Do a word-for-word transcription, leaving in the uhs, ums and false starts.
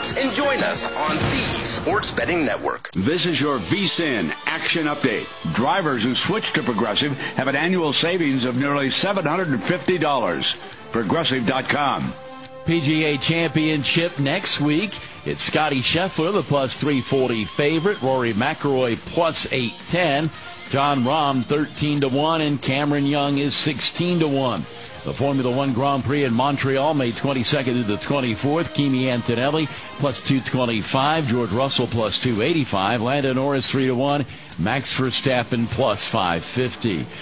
odds and join us on the Sports Betting Network. This is your V S I N Action Update. Drivers who switch to Progressive have an annual savings of nearly seven hundred fifty dollars. Progressive dot com. P G A Championship next week. It's Scotty Scheffler, the plus three forty favorite. Rory McIlroy plus eight ten. John Rahm thirteen to one, and Cameron Young is sixteen to one. The Formula One Grand Prix in Montreal, May twenty-second to the twenty-fourth. Kimi Antonelli plus two twenty-five. George Russell plus two eighty-five. Lando Norris three to one. Max Verstappen plus five fifty.